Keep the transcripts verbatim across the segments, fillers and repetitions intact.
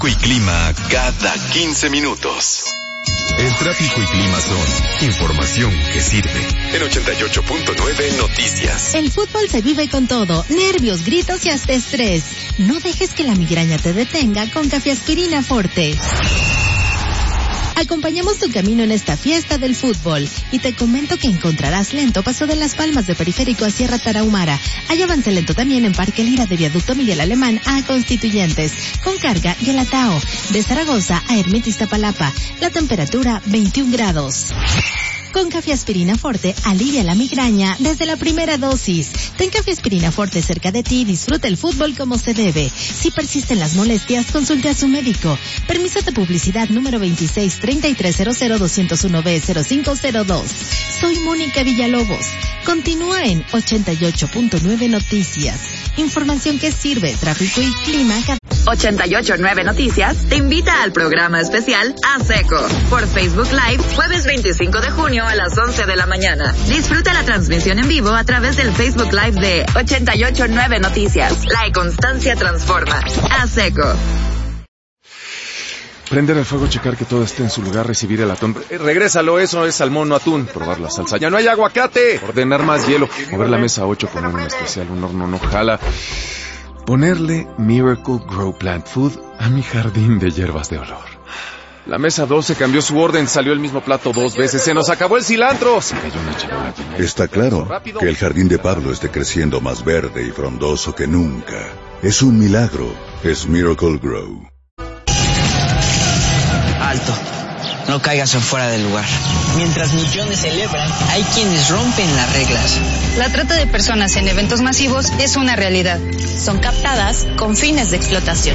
Y clima cada quince minutos. El tráfico y clima son información que sirve. En ochenta y ocho punto nueve Noticias. El fútbol se vive con todo, nervios, gritos y hasta estrés. No dejes que la migraña te detenga con Cafeaspirina Forte. Acompañamos tu camino en esta fiesta del fútbol y te comento que encontrarás lento paso de Las Palmas de Periférico a Sierra Tarahumara. Hay avance lento también en Parque Lira de Viaducto Miguel Alemán a Constituyentes, con carga y el Atao. De Zaragoza a Ermita Iztapalapa, la temperatura veintiún grados. Con Cafeaspirina Forte alivia la migraña desde la primera dosis. Ten Cafeaspirina Forte cerca de ti y disfruta el fútbol como se debe. Si persisten las molestias, consulte a su médico. Permiso de publicidad número veintiséis treinta y tres cero cero doscientos uno B cero cinco cero dos. Soy Mónica Villalobos. Continúa en ochenta y ocho punto nueve Noticias. Información que sirve, tráfico y clima. ochenta y ocho punto nueve Noticias te invita al programa especial A Seco por Facebook Live jueves veinticinco de junio a las once de la mañana. Disfruta la transmisión en vivo a través del Facebook Live de ochenta y ocho punto nueve Noticias. La constancia transforma. A Seco. Prender el fuego, checar que todo esté en su lugar, recibir el atún. Eh, regrésalo, eso es salmón o atún. Probar la salsa. ¡Ya no hay aguacate! Ordenar más hielo. Mover la mesa ocho, poner un especial, un horno no jala. Ponerle Miracle Grow Plant Food a mi jardín de hierbas de olor. La mesa doce cambió su orden, salió el mismo plato dos veces. ¡Se nos acabó el cilantro! Se cayó una charola. Está claro que el jardín de Pablo esté creciendo más verde y frondoso que nunca. Es un milagro. Es Miracle Grow. Alto, no caigas fuera del lugar. Mientras millones celebran, hay quienes rompen las reglas. La trata de personas en eventos masivos es una realidad. Son captadas con fines de explotación.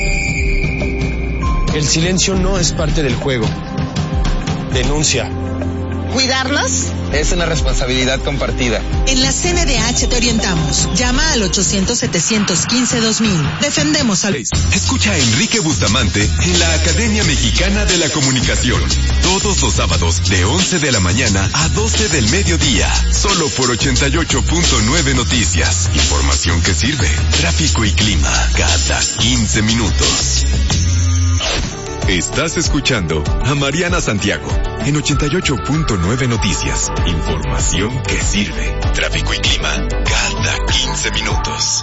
El silencio no es parte del juego. Denuncia. ¿Cuidarlos? Es una responsabilidad compartida. En la C N D H te orientamos. Llama al ochocientos setecientos quince dos mil. Defendemos al... Escucha a Enrique Bustamante en la Academia Mexicana de la Comunicación. Todos los sábados de once de la mañana a doce del mediodía. Solo por ochenta y ocho punto nueve Noticias. Información que sirve. Tráfico y clima cada quince minutos. Estás escuchando a Mariana Santiago en ochenta y ocho punto nueve Noticias. Información que sirve. Tráfico y clima cada quince minutos.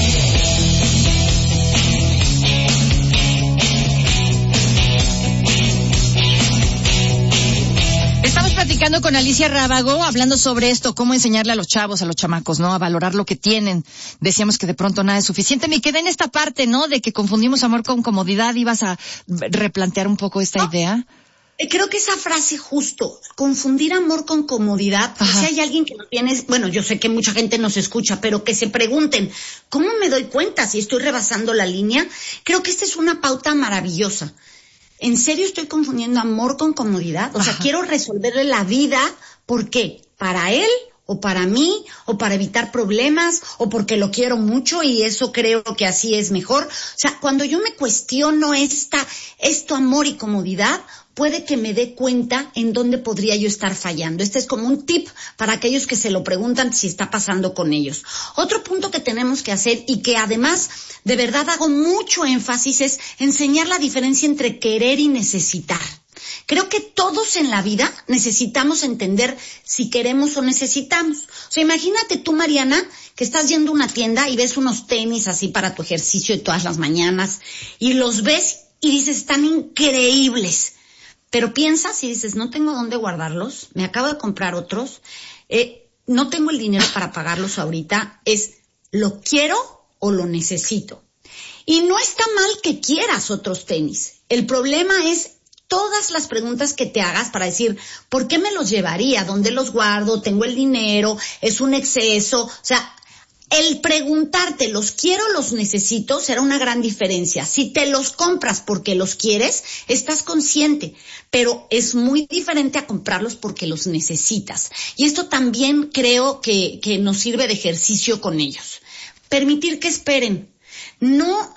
Estamos platicando con Alicia Rábago, hablando sobre esto, cómo enseñarle a los chavos, a los chamacos, ¿no? A valorar lo que tienen. Decíamos que de pronto nada es suficiente. Me quedé en esta parte, ¿no? De que confundimos amor con comodidad. ¿Ibas a replantear un poco esta no, idea? Creo que esa frase justo, confundir amor con comodidad, si hay alguien que no tiene, bueno, yo sé que mucha gente nos escucha, pero que se pregunten, ¿cómo me doy cuenta si estoy rebasando la línea? Creo que esta es una pauta maravillosa. ¿En serio estoy confundiendo amor con comodidad? O sea, Ajá. quiero resolverle la vida, ¿por qué? ¿Para él? ¿O para mí? ¿O para evitar problemas? ¿O porque lo quiero mucho y eso creo que así es mejor? O sea, cuando yo me cuestiono esta, esto amor y comodidad, puede que me dé cuenta en dónde podría yo estar fallando. Este es como un tip para aquellos que se lo preguntan si está pasando con ellos. Otro punto que tenemos que hacer y que además de verdad hago mucho énfasis es enseñar la diferencia entre querer y necesitar. Creo que todos en la vida necesitamos entender si queremos o necesitamos. O sea, imagínate tú, Mariana, que estás yendo a una tienda y ves unos tenis así para tu ejercicio de todas las mañanas y los ves y dices, están increíbles. Pero piensas y dices, no tengo dónde guardarlos, me acabo de comprar otros, eh, no tengo el dinero para pagarlos ahorita, es ¿lo quiero o lo necesito? Y no está mal que quieras otros tenis. El problema es todas las preguntas que te hagas para decir, ¿por qué me los llevaría? ¿Dónde los guardo? ¿Tengo el dinero? ¿Es un exceso? O sea, el preguntarte, ¿los quiero o los necesito? Será una gran diferencia. Si te los compras porque los quieres, estás consciente, pero es muy diferente a comprarlos porque los necesitas. Y esto también creo que, que nos sirve de ejercicio con ellos. Permitir que esperen. No...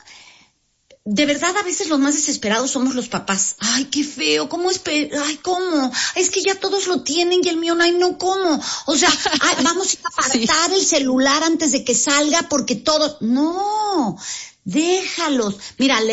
De verdad, a veces los más desesperados somos los papás. Ay, qué feo, ¿cómo esper... Ay, ¿cómo? Es que ya todos lo tienen y el mío no, ay, no, ¿cómo? O sea, ay, vamos a apartar sí. el celular antes de que salga porque todos... No, déjalos. Mira,